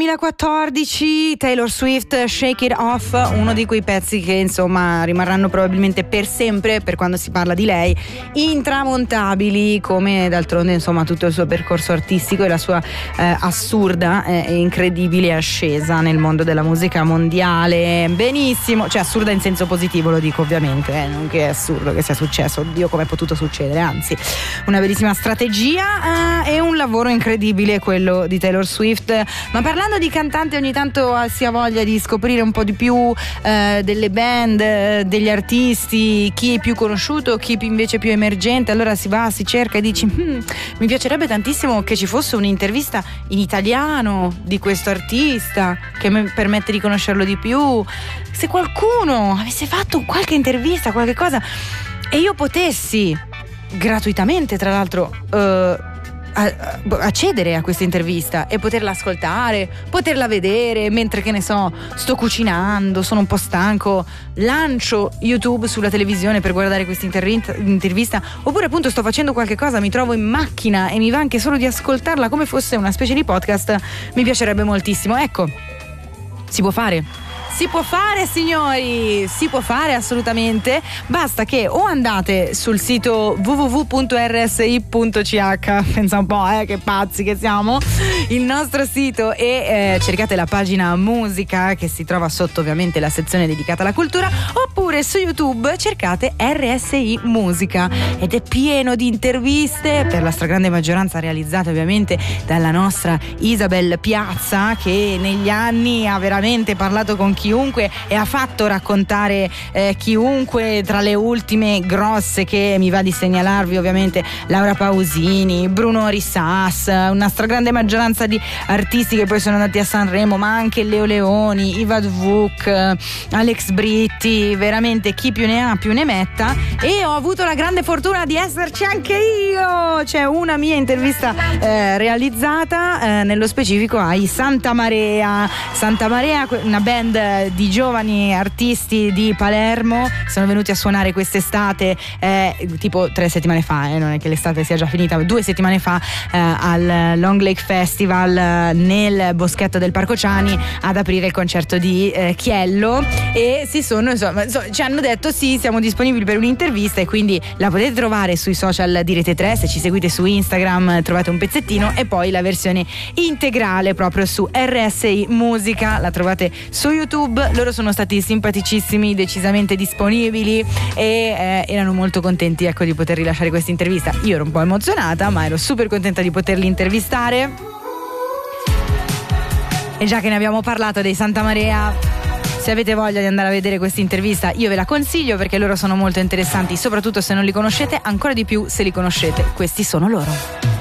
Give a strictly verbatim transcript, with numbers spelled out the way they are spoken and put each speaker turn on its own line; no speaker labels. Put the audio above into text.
duemilaquattordici, Taylor Swift, Shake It Off, uno di quei pezzi che insomma rimarranno probabilmente per sempre, per quando si parla di lei, intramontabili, come d'altronde insomma tutto il suo percorso artistico e la sua eh, assurda e eh, incredibile ascesa nel mondo della musica mondiale. Benissimo, cioè assurda in senso positivo, lo dico ovviamente, eh, non che è assurdo che sia successo, oddio come è potuto succedere, anzi una bellissima strategia eh, e un lavoro incredibile quello di Taylor Swift. Ma parlando di cantante, ogni tanto si ha voglia di scoprire un po' di più eh, delle band, eh, degli artisti, chi è più conosciuto, chi invece più emergente. Allora si va, si cerca e dici hm, mi piacerebbe tantissimo che ci fosse un'intervista in italiano di questo artista che mi permette di conoscerlo di più. Se qualcuno avesse fatto qualche intervista, qualche cosa, e io potessi gratuitamente tra l'altro eh, accedere a questa intervista e poterla ascoltare, poterla vedere mentre, che ne so, sto cucinando, sono un po' stanco, lancio YouTube sulla televisione per guardare questa intervista, oppure appunto sto facendo qualche cosa, mi trovo in macchina e mi va anche solo di ascoltarla come fosse una specie di podcast, mi piacerebbe moltissimo. Ecco, si può fare. Si può fare, signori, si può fare assolutamente. Basta che o andate sul sito w w w punto r s i punto c h, pensa un po', eh, che pazzi che siamo, il nostro sito, e eh, cercate la pagina musica che si trova sotto ovviamente la sezione dedicata alla cultura, oppure su YouTube cercate R S I Musica ed è pieno di interviste, per la stragrande maggioranza realizzate ovviamente dalla nostra Isabel Piazza, che negli anni ha veramente parlato con chiunque e ha fatto raccontare eh, chiunque. Tra le ultime grosse che mi va di segnalarvi ovviamente Laura Pausini, Bruno Risas, una stragrande maggioranza di artisti che poi sono andati a Sanremo, ma anche Leo Leoni, Iva Dvuk, Alex Britti, veramente chi più ne ha più ne metta. E ho avuto la grande fortuna di esserci anche io, c'è una mia intervista eh, realizzata eh, nello specifico ai Santa Marea. Santa Marea, una band di giovani artisti di Palermo, sono venuti a suonare quest'estate, eh, tipo tre settimane fa, eh, non è che l'estate sia già finita, due settimane fa eh, al Long Lake Festival eh, nel boschetto del Parco Ciani ad aprire il concerto di eh, Chiello, e si sono insomma, insomma ci hanno detto sì, siamo disponibili per un'intervista, e quindi la potete trovare sui social di Rete tre, se ci seguite su Instagram trovate un pezzettino, e poi la versione integrale proprio su R S I Musica la trovate su YouTube. Loro sono stati simpaticissimi, decisamente disponibili, e eh, erano molto contenti, ecco, di poter rilasciare questa intervista. Io ero un po' emozionata, ma ero super contenta di poterli intervistare. E già che ne abbiamo parlato dei Santa Marea, se avete voglia di andare a vedere questa intervista io ve la consiglio, perché loro sono molto interessanti, soprattutto se non li conoscete, ancora di più se li conoscete. Questi sono loro.